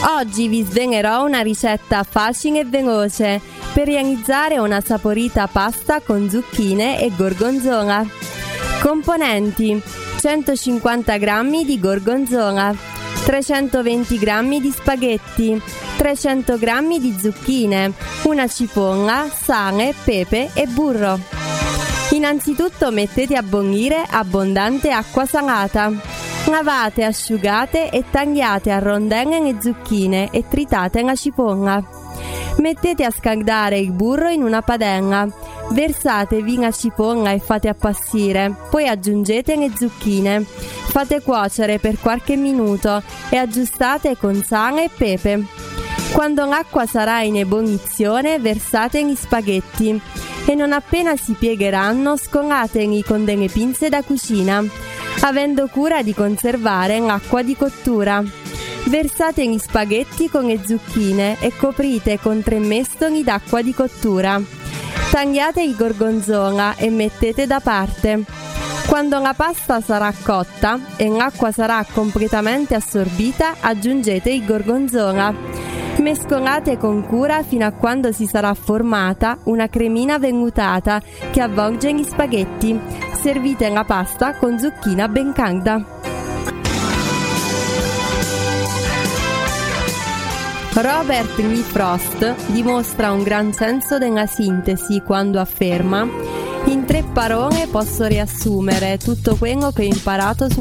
Oggi vi svelerò una ricetta facile e veloce per realizzare una saporita pasta con zucchine e gorgonzola. Componenti: 150 g di gorgonzola, 320 g di spaghetti, 300 g di zucchine, una cipolla, sale, pepe e burro. Innanzitutto mettete a bollire abbondante acqua salata. Lavate, asciugate e tagliate a rondelle le zucchine e tritate la cipolla. Mettete a scaldare il burro in una padella. Versatevi la cipolla e fate appassire, poi aggiungete le zucchine. Fate cuocere per qualche minuto e aggiustate con sale e pepe. Quando l'acqua sarà in ebollizione, versate gli spaghetti e non appena si piegheranno, scolateli con delle pinze da cucina, avendo cura di conservare l'acqua di cottura. Versate gli spaghetti con le zucchine e coprite con 3 mestoli d'acqua di cottura. Tagliate il gorgonzola e mettete da parte. Quando la pasta sarà cotta e l'acqua sarà completamente assorbita, aggiungete il gorgonzola. Mescolate con cura fino a quando si sarà formata una cremina vellutata che avvolge gli spaghetti. Servite la pasta con zucchina ben calda. Robert Lee Frost dimostra un gran senso della sintesi quando afferma: in 3 parole posso riassumere tutto quello che ho imparato su